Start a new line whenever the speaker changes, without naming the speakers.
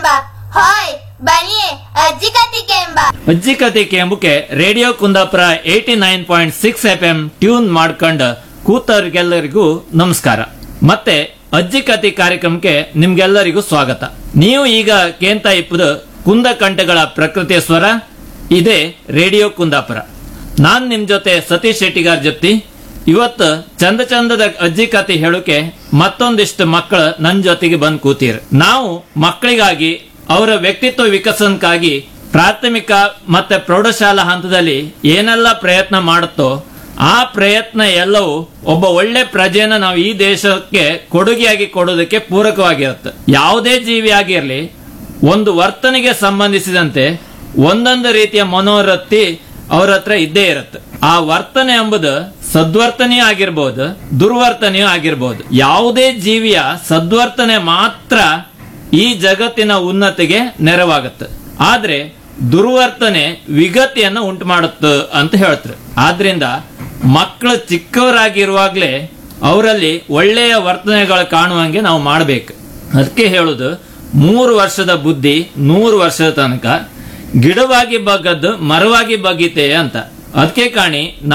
ಕೆಂಬ hi ಬನ್ನಿ ಅಜ್ಜಿ ಕತೆ ಕೆಂಬ.
ಅಜ್ಜಿ ಕತೆ ಕೆಂಬುಕೆ ರೇಡಿಯೋ ಕುಂದಾಪುರ 89.6 FM ಟ್ಯೂನ್ ಮಾಡ್ಕೊಂಡ್ ಕೂತವ್ರಿಗೆಲ್ಲರಿಗೂ ನಮಸ್ಕಾರ. ಮತ್ತೆ ಅಜ್ಜಿ ಕತೆ ಕಾರ್ಯಕ್ರಮಕ್ಕೆ ನಿಮ್ಗೆಲ್ಲರಿಗೂ ಸ್ವಾಗತ. ನೀವು ಈಗ ಕೇಂತ ಇಪ್ಪದು ಕುಂದ ಕಂಠಗಳ ಪ್ರಕೃತಿಯ ಸ್ವರ, ಇದೇ ರೇಡಿಯೋ ಕುಂದಾಪುರ. ನಾನ್ ನಿಮ್ ಜೊತೆ ಸತೀಶ್ ಶೆಟ್ಟಿಗಾರ್ ಜೊತೆ. ಇವತ್ತು ಚಂದ ಚಂದದ ಅಜ್ಜಿ ಕತೆ ಹೇಳೋಕೆ ಮತ್ತೊಂದಿಷ್ಟು ಮಕ್ಕಳು ನನ್ ಜೊತೆಗೆ ಬಂದ್ ಕೂತೀರ್. ನಾವು ಮಕ್ಕಳಿಗಾಗಿ ಅವರ ವ್ಯಕ್ತಿತ್ವ ವಿಕಸನಕ್ಕಾಗಿ ಪ್ರಾಥಮಿಕ ಮತ್ತೆ ಪ್ರೌಢಶಾಲಾ ಹಂತದಲ್ಲಿ ಏನೆಲ್ಲ ಪ್ರಯತ್ನ ಮಾಡುತ್ತೋ ಆ ಪ್ರಯತ್ನ ಎಲ್ಲವೂ ಒಬ್ಬ ಒಳ್ಳೆ ಪ್ರಜೆನ ನಾವು ಈ ದೇಶಕ್ಕೆ ಕೊಡುಗೆಯಾಗಿ ಕೊಡೋದಕ್ಕೆ ಪೂರಕವಾಗಿರುತ್ತೆ. ಯಾವುದೇ ಜೀವಿ ಆಗಿರ್ಲಿ, ಒಂದು ವರ್ತನೆಗೆ ಸಂಬಂಧಿಸಿದಂತೆ ಒಂದೊಂದು ರೀತಿಯ ಮನೋವೃತ್ತಿ ಅವ್ರ ಹತ್ರ ಇದ್ದೇ ಇರುತ್ತೆ. ಆ ವರ್ತನೆ ಎಂಬುದು ಸದ್ವರ್ತನೆಯೂ ಆಗಿರ್ಬೋದು, ದುರ್ವರ್ತನೆಯೂ ಆಗಿರ್ಬೋದು. ಯಾವುದೇ ಜೀವಿಯ ಸದ್ವರ್ತನೆ ಮಾತ್ರ ಈ ಜಗತ್ತಿನ ಉನ್ನತಿಗೆ ನೆರವಾಗುತ್ತೆ. ಆದ್ರೆ ದುರ್ವರ್ತನೆ ವಿಗತಿಯನ್ನು ಉಂಟು ಮಾಡುತ್ತೆ ಅಂತ ಹೇಳ್ತಾರೆ. ಆದ್ರಿಂದ ಮಕ್ಕಳು ಚಿಕ್ಕವರಾಗಿರುವಾಗ್ಲೇ ಅವರಲ್ಲಿ ಒಳ್ಳೆಯ ವರ್ತನೆಗಳು ಕಾಣುವಂಗೆ ನಾವು ಮಾಡಬೇಕು. ಅದಕ್ಕೆ ಹೇಳುದು 3 ವರ್ಷದ ಬುದ್ಧಿ 100 ವರ್ಷದ ತನಕ, ಗಿಡವಾಗಿ ಬಗ್ಗದ್ದು ಮರವಾಗಿ ಬಗ್ಗಿತೆ ಅಂತ. ಅದಕ್ಕೆ ಕಾಣಿ